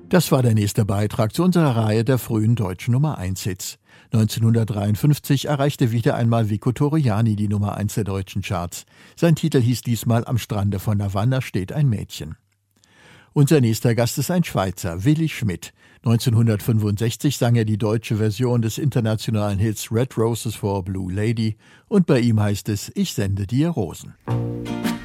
Das war der nächste Beitrag zu unserer Reihe der frühen deutschen Nummer-1-Hits. 1953 erreichte wieder einmal Vico Torriani die Nummer 1 der deutschen Charts. Sein Titel hieß diesmal »Am Strande von Havanna steht ein Mädchen«. Unser nächster Gast ist ein Schweizer, Willy Schmidt. 1965 sang er die deutsche Version des internationalen Hits »Red Roses for a Blue Lady« und bei ihm heißt es »Ich sende dir Rosen«.